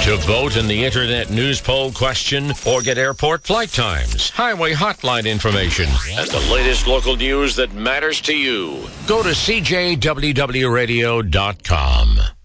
To vote in the Internet News Poll question or get airport flight times, highway hotline information, and the latest local news that matters to you, go to CJWWRadio.com.